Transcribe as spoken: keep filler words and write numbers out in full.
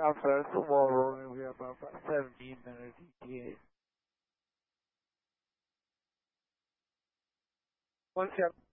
Conference tomorrow, and we have about seventeen minutes E T A. One seven.